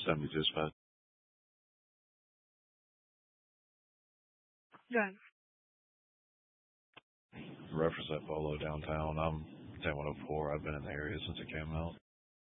Send me dispatch. Good. Reference that Bolo downtown. I'm 10104. I've been in the area since it came out.